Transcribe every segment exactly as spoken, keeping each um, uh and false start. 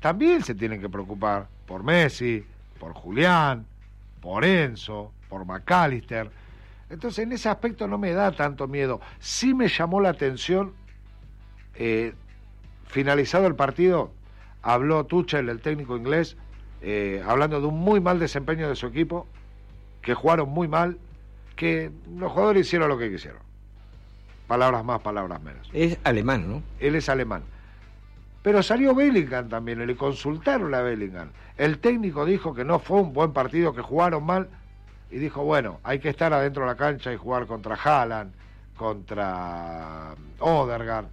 también se tienen que preocupar por Messi, por Julián, por Enzo, por McAllister. Entonces en ese aspecto no me da tanto miedo. Sí me llamó la atención, eh, finalizado el partido, habló Tuchel, el técnico inglés, eh, hablando de un muy mal desempeño de su equipo, que jugaron muy mal, que los jugadores hicieron lo que quisieron. Palabras más, palabras menos. Es alemán, ¿no? Él es alemán. Pero salió Bellingham también, y le consultaron a Bellingham. El técnico dijo que no fue un buen partido, que jugaron mal, y dijo, bueno, hay que estar adentro de la cancha y jugar contra Haaland, contra Odegaard.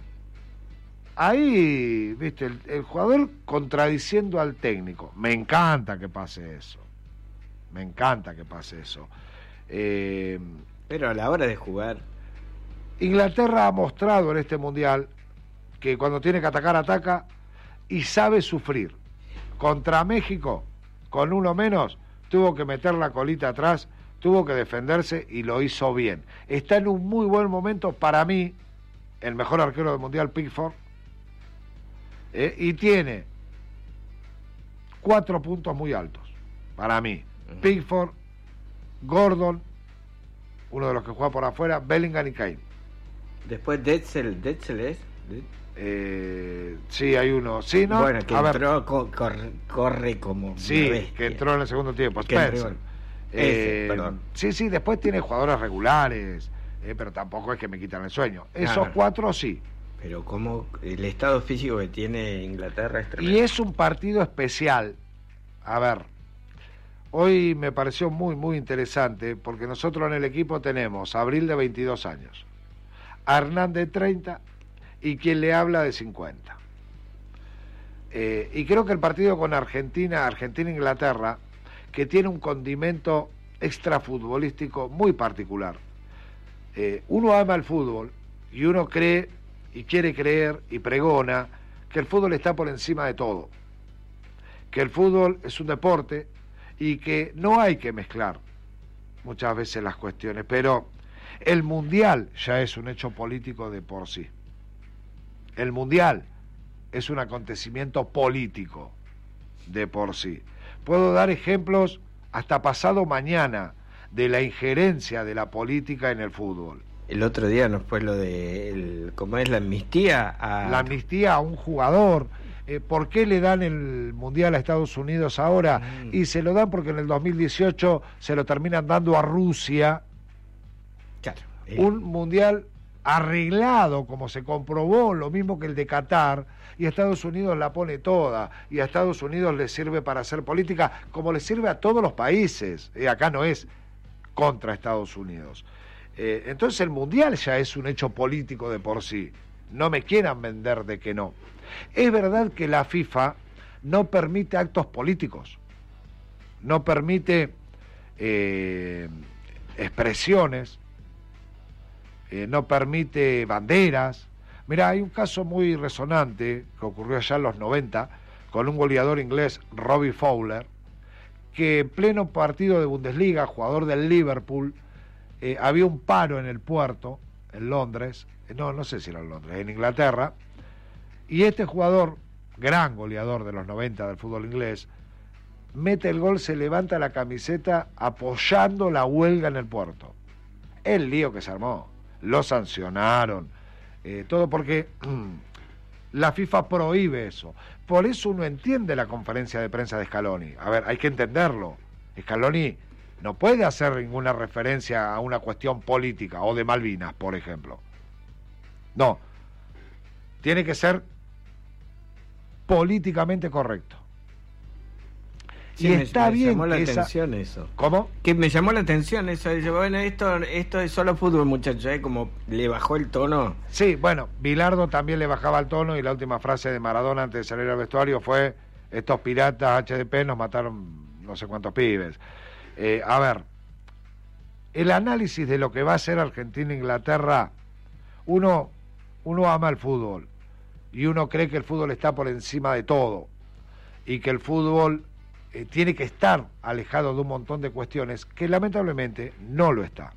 Ahí, viste, el, el jugador contradiciendo al técnico. Me encanta que pase eso. Me encanta que pase eso. Eh, Pero a la hora de jugar... Inglaterra ha mostrado en este mundial que cuando tiene que atacar, ataca y sabe sufrir. Contra México, con uno menos, tuvo que meter la colita atrás, tuvo que defenderse y lo hizo bien. Está en un muy buen momento, para mí, el mejor arquero del mundial, Pickford, eh, y tiene cuatro puntos muy altos, para mí. Uh-huh. Pickford, Gordon, uno de los que juega por afuera, Bellingham y Kane. Después Detzel, Detzel es... Eh, sí, hay uno. Sí, ¿no? Bueno, que a entró, co corre, corre como... Sí, que entró en el segundo tiempo. Spencer. Eh, Ese, perdón. Sí, sí, después tiene jugadores regulares, eh, pero tampoco es que me quitan el sueño. Esos ah, cuatro sí. Pero como el estado físico que tiene Inglaterra es tremendo. Y es un partido especial. A ver, hoy me pareció muy, muy interesante, porque nosotros en el equipo tenemos a Abril de veintidós años, a Hernán de treinta y quien le habla de cincuenta. Eh, y creo que el partido con Argentina, Argentina-Inglaterra, que tiene un condimento extrafutbolístico muy particular. Eh, uno ama el fútbol y uno cree y quiere creer y pregona que el fútbol está por encima de todo, que el fútbol es un deporte y que no hay que mezclar muchas veces las cuestiones, pero el mundial ya es un hecho político de por sí. El mundial es un acontecimiento político de por sí. Puedo dar ejemplos hasta pasado mañana de la injerencia de la política en el fútbol. El otro día nos fue lo de, el, ¿cómo es la amnistía? A... La amnistía a un jugador. Eh, ¿Por qué le dan el mundial a Estados Unidos ahora? Mm. Y se lo dan porque en el dos mil dieciocho se lo terminan dando a Rusia. Claro. Eh. Un mundial arreglado, como se comprobó, lo mismo que el de Qatar, y a Estados Unidos la pone toda, y a Estados Unidos le sirve para hacer política, como le sirve a todos los países. Eh, acá no es contra Estados Unidos. Eh, entonces el mundial ya es un hecho político de por sí. No me quieran vender de que no. Es verdad que la FIFA no permite actos políticos, no permite eh, expresiones, eh, no permite banderas. Mirá, hay un caso muy resonante que ocurrió allá en los noventa con un goleador inglés, Robbie Fowler, que en pleno partido de Bundesliga, jugador del Liverpool, eh, había un paro en el puerto, en Londres, eh, no, no sé si era en Londres, en Inglaterra, y este jugador, gran goleador de los noventa del fútbol inglés, mete el gol, se levanta la camiseta apoyando la huelga en el puerto. El lío que se armó, lo sancionaron, eh, todo porque la FIFA prohíbe eso. Por eso uno entiende la conferencia de prensa de Scaloni. A ver, hay que entenderlo. Scaloni no puede hacer ninguna referencia a una cuestión política o de Malvinas, por ejemplo. No. Tiene que ser políticamente correcto. Sí, y me, está me bien llamó la esa... atención eso. ¿Cómo? Que me llamó la atención eso. Dice, bueno, esto esto es solo fútbol, muchachos, ¿eh? Como le bajó el tono. Sí, bueno, Bilardo también le bajaba el tono y la última frase de Maradona antes de salir al vestuario fue: estos piratas H D P nos mataron no sé cuántos pibes. Eh, a ver, el análisis de lo que va a ser Argentina e Inglaterra, uno, uno ama el fútbol y uno cree que el fútbol está por encima de todo y que el fútbol eh, tiene que estar alejado de un montón de cuestiones que lamentablemente no lo está.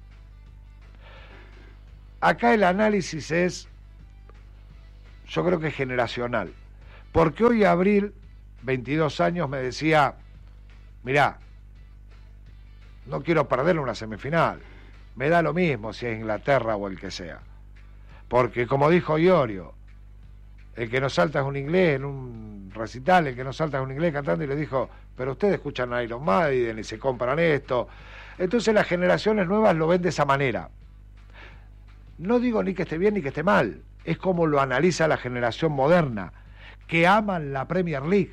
Acá el análisis es, yo creo que generacional, porque hoy Abril veintidós años, me decía, mirá, no quiero perder una semifinal, me da lo mismo si es Inglaterra o el que sea, porque como dijo Iorio, el que no salta es un inglés en un recital, el que no salta es un inglés cantando, y le dijo, pero ustedes escuchan a Iron Maiden y se compran esto. Entonces las generaciones nuevas lo ven de esa manera. No digo ni que esté bien ni que esté mal, es como lo analiza la generación moderna, que aman la Premier League,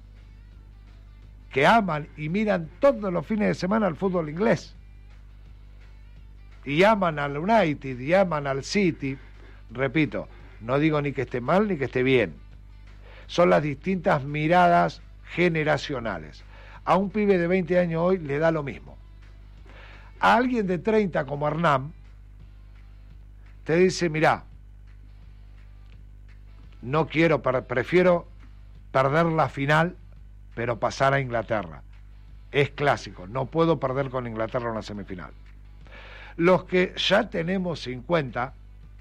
que aman y miran todos los fines de semana al fútbol inglés, y aman al United y aman al City. Repito, no digo ni que esté mal ni que esté bien, son las distintas miradas generacionales. A un pibe de veinte años hoy le da lo mismo. A alguien de treinta como Hernán te dice, mirá, no quiero, prefiero perder la final, pero pasar a Inglaterra. Es clásico, no puedo perder con Inglaterra una semifinal. Los que ya tenemos cincuenta,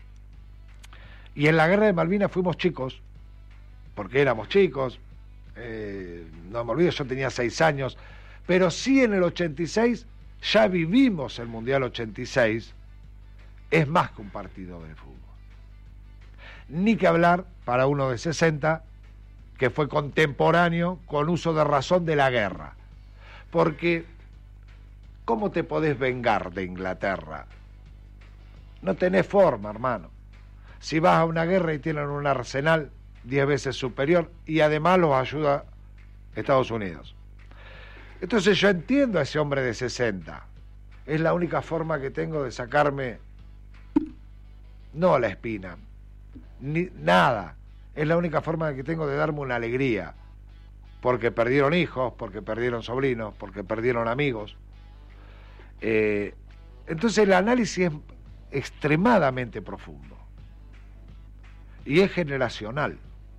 y en la guerra de Malvinas fuimos chicos, porque éramos chicos, eh, no me olvido, yo tenía seis años, pero sí en el ochenta y seis ya vivimos el Mundial ochenta y seis, es más que un partido de fútbol. Ni que hablar para uno de sesenta, que fue contemporáneo con uso de razón de la guerra. Porque, ¿cómo te podés vengar de Inglaterra? No tenés forma, hermano. Si vas a una guerra y tienen un arsenal diez veces superior, y además los ayuda Estados Unidos. Entonces yo entiendo a ese hombre de sesenta. Es la única forma que tengo de sacarme, no la espina, ni nada. Es la única forma que tengo de darme una alegría, porque perdieron hijos, porque perdieron sobrinos, porque perdieron amigos. Eh, entonces el análisis es extremadamente profundo y es generacional.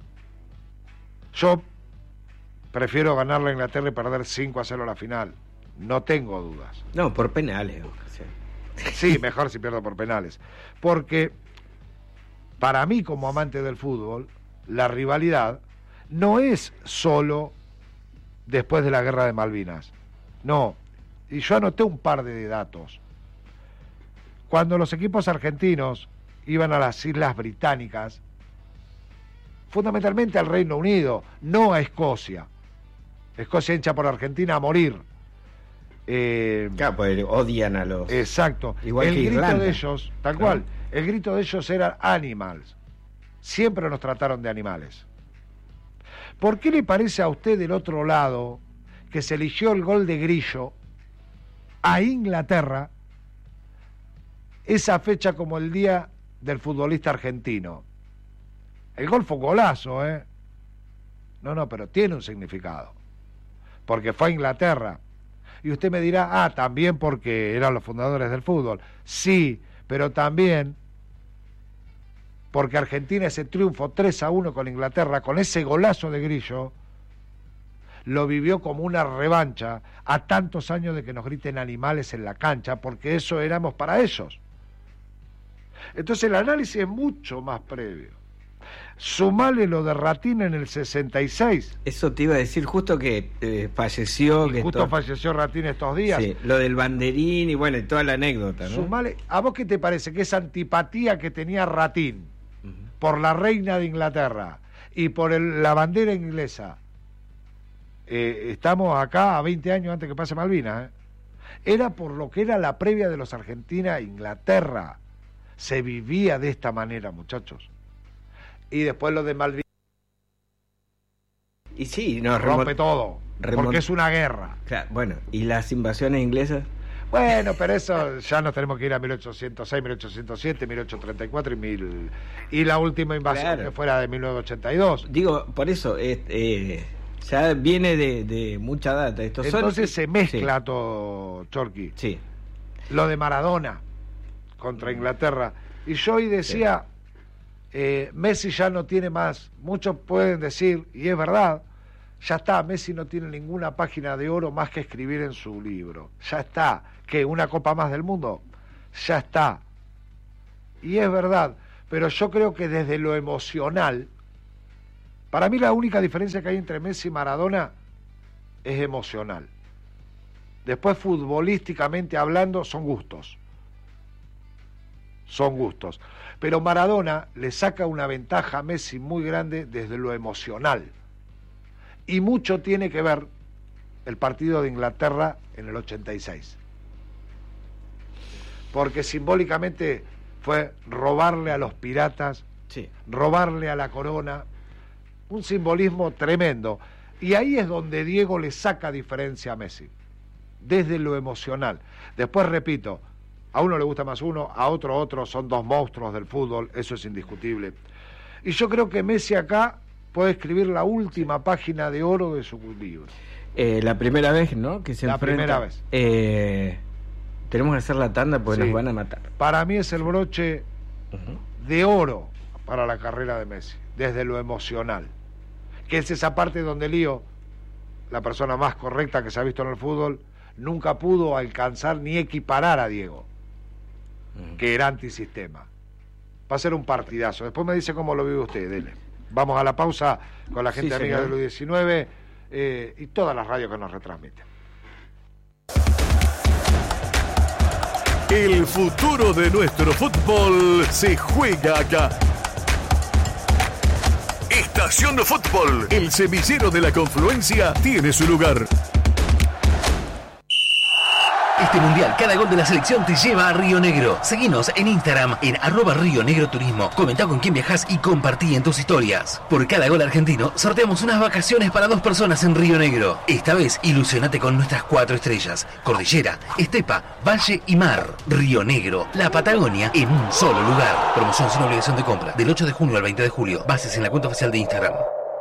Yo prefiero ganar la Inglaterra y perder cinco a cero la final, no tengo dudas. No, por penales. Sí, sí, mejor si pierdo por penales, porque para mí como amante del fútbol, la rivalidad no es solo después de la guerra de Malvinas, no, y yo anoté un par de datos. Cuando los equipos argentinos iban a las Islas Británicas, fundamentalmente al Reino Unido, no a Escocia, Escocia hincha por Argentina a morir. Eh, claro, pues odian a los... Exacto, igual el que grito Irlanda. de ellos, tal Claro. cual, el grito de ellos era animals. Siempre nos trataron de animales. ¿Por qué le parece a usted del otro lado que se eligió el gol de Grillo a Inglaterra esa fecha como el día del futbolista argentino? El gol fue un golazo, ¿eh? No, no, pero tiene un significado. Porque fue a Inglaterra. Y usted me dirá, ah, también porque eran los fundadores del fútbol. Sí, pero también porque Argentina, ese triunfo tres a uno con Inglaterra, con ese golazo de Grillo, lo vivió como una revancha a tantos años de que nos griten animales en la cancha, porque eso éramos para ellos. Entonces el análisis es mucho más previo. Sumale lo de Ratín en el sesenta y seis. Eso te iba a decir, justo que eh, falleció. Y que justo esto... falleció Ratín estos días. Sí, lo del banderín y bueno, y toda la anécdota, ¿no? Sumale, ¿a vos qué te parece que esa antipatía que tenía Ratín Uh-huh. por la reina de Inglaterra y por el, la bandera inglesa? Eh, estamos acá a veinte años antes que pase Malvinas, ¿eh? Era por lo que era la previa de los Argentina e Inglaterra. Se vivía de esta manera, muchachos. Y después lo de Malvinas Y sí, nos rompe remon- todo, remon- porque es una guerra. Claro, bueno, ¿y las invasiones inglesas? Bueno, pero eso ya nos tenemos que ir a mil ochocientos seis, mil ochocientos siete, mil ochocientos treinta y cuatro y, mil... y la última invasión Claro. que fuera de mil novecientos ochenta y dos. Digo, por eso, eh, eh, ya viene de, de mucha data. Esto son- Entonces se mezcla Sí, todo, Chorqui. sí. Lo de Maradona contra Inglaterra. Y yo hoy decía, eh, Messi ya no tiene más, muchos pueden decir, y es verdad, ya está, Messi no tiene ninguna página de oro más que escribir en su libro. Ya está. ¿Qué? ¿Una copa más del mundo? Ya está. Y es verdad, pero yo creo que desde lo emocional, Para mí la única diferencia que hay entre Messi y Maradona es emocional. Después, futbolísticamente hablando, son gustos. Son gustos. Pero Maradona le saca una ventaja a Messi muy grande desde lo emocional. Y mucho tiene que ver el partido de Inglaterra en el ochenta y seis. Porque simbólicamente fue robarle a los piratas, sí. robarle a la corona, un simbolismo tremendo. Y ahí es donde Diego le saca diferencia a Messi, desde lo emocional. Después, repito, a uno le gusta más uno, a otro otro, son dos monstruos del fútbol, eso es indiscutible. Y yo creo que Messi acá puede escribir la última página de oro de su libro. Eh, la primera vez, ¿no? Que se la enfrenta. primera vez. Eh, tenemos que hacer la tanda porque sí. nos van a matar. Para mí es el broche uh-huh. de oro para la carrera de Messi, desde lo emocional. Que es esa parte donde Lío, la persona más correcta que se ha visto en el fútbol, nunca pudo alcanzar ni equiparar a Diego, uh-huh. que era antisistema. Va a ser un partidazo. Después me dice cómo lo vive usted, dele. Vamos a la pausa con la gente sí, amiga de Luis diecinueve eh, y todas las radios que nos retransmiten. El futuro de nuestro fútbol se juega acá. Estación de Fútbol, el semillero de la confluencia, tiene su lugar. Este mundial, cada gol de la selección te lleva a Río Negro. Seguinos en Instagram en arroba Río Negro Turismo. Comentá con quién viajás y compartí en tus historias. Por cada gol argentino, sorteamos unas vacaciones para dos personas en Río Negro. Esta vez, ilusionate con nuestras cuatro estrellas: cordillera, estepa, valle y mar. Río Negro, la Patagonia en un solo lugar. Promoción sin obligación de compra, del ocho de junio al veinte de julio. Bases en la cuenta oficial de Instagram.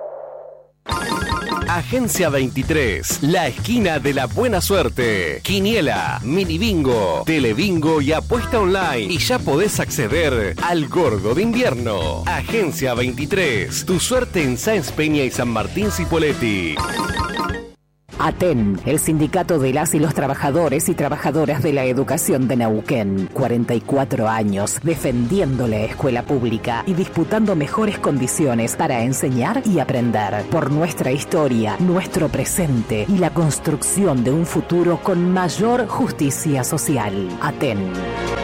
Agencia veintitrés, la esquina de la buena suerte. Quiniela, mini bingo, telebingo y apuesta online. Y ya podés acceder al gordo de invierno. Agencia veintitrés, tu suerte en Sáenz Peña y San Martín Cipolletti. ATEN, el sindicato de las y los trabajadores y trabajadoras de la educación de Neuquén. cuarenta y cuatro años defendiendo la escuela pública y disputando mejores condiciones para enseñar y aprender. Por nuestra historia, nuestro presente y la construcción de un futuro con mayor justicia social. ATEN.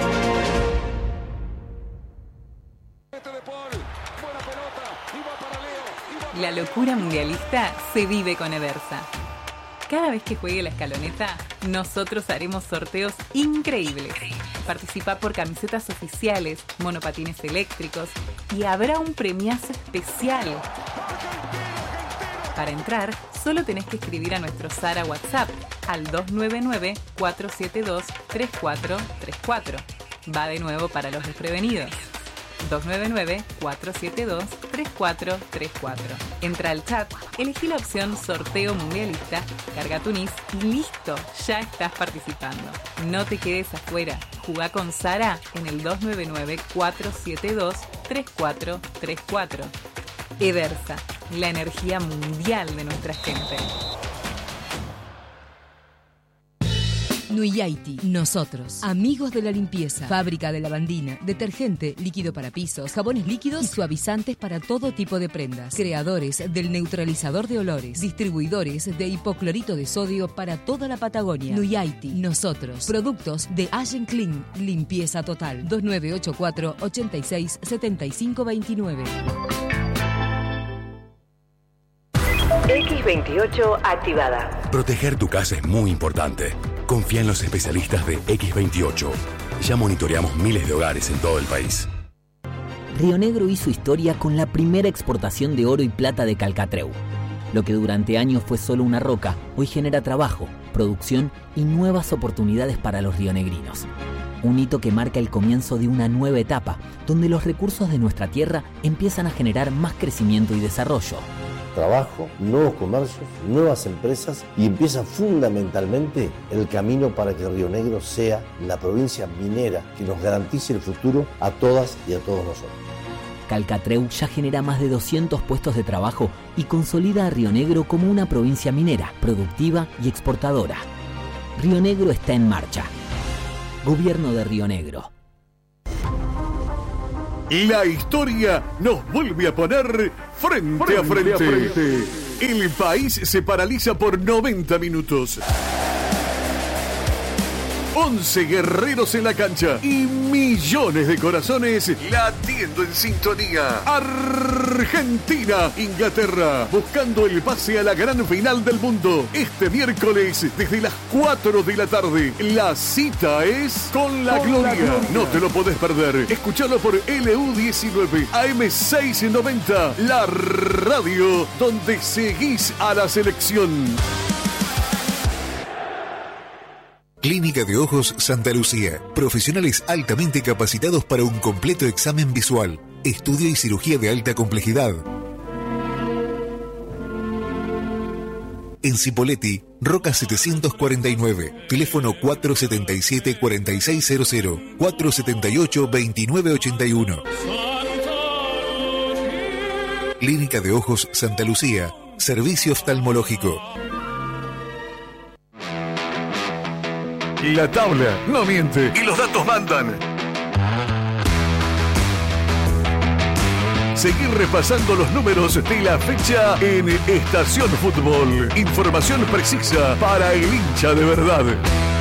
La locura mundialista se vive con Eversa. Cada vez que juegue la escaloneta, nosotros haremos sorteos increíbles. Participa por camisetas oficiales, monopatines eléctricos y habrá un premiazo especial. Para entrar, solo tenés que escribir a nuestro Sara WhatsApp al dos nueve nueve, cuatro siete dos, tres cuatro tres cuatro. Va de nuevo para los desprevenidos. dos nueve nueve, cuatro siete dos, tres cuatro tres cuatro. Entra al chat, elegí la opción sorteo mundialista, carga tu N I S y listo, ya estás participando. No te quedes afuera, jugá con Sara en el dos nueve nueve, cuatro siete dos, tres cuatro tres cuatro. Eversa, la energía mundial de nuestra gente. Nuyaiti, nosotros, amigos de la limpieza, fábrica de lavandina, detergente, líquido para pisos, jabones líquidos y suavizantes para todo tipo de prendas, creadores del neutralizador de olores, distribuidores de hipoclorito de sodio para toda la Patagonia. Nuyaiti, nosotros, productos de Allen Clean, limpieza total. Dos nueve ocho cuatro, ochenta y seis, setenta y cinco veintinueve. equis veintiocho activada. Proteger tu casa es muy importante. Confía en los especialistas de equis veintiocho. Ya monitoreamos miles de hogares en todo el país. Río Negro hizo historia con la primera exportación de oro y plata de Calcatreu. Lo que durante años fue solo una roca, hoy genera trabajo, producción y nuevas oportunidades para los rionegrinos. Un hito que marca el comienzo de una nueva etapa, donde los recursos de nuestra tierra empiezan a generar más crecimiento y desarrollo. Trabajo, nuevos comercios, nuevas empresas y empieza fundamentalmente el camino para que Río Negro sea la provincia minera que nos garantice el futuro a todas y a todos nosotros. Calcatreu ya genera más de doscientos puestos de trabajo y consolida a Río Negro como una provincia minera, productiva y exportadora. Río Negro está en marcha. Gobierno de Río Negro. La historia nos vuelve a poner frente, frente, a, frente. a frente. El país se paraliza por noventa minutos. once guerreros en la cancha y millones de corazones latiendo en sintonía. Argentina, Inglaterra, buscando el pase a la gran final del mundo. Este miércoles, desde las cuatro de la tarde, la cita es con la, con gloria. la gloria. No te lo podés perder. Escuchalo por L U diecinueve, A M seiscientos noventa, la radio donde seguís a la selección. Clínica de Ojos Santa Lucía. Profesionales altamente capacitados para un completo examen visual, estudio y cirugía de alta complejidad. En Cipolletti, Roca setecientos cuarenta y nueve, teléfono cuatro setenta y siete, cuarenta y seis cero cero, cuatro setenta y ocho, veintinueve ochenta y uno. Clínica de Ojos Santa Lucía, servicio oftalmológico. La tabla no miente y los datos mandan. Seguir repasando los números de la fecha en Estación Fútbol. Información precisa para el hincha de verdad.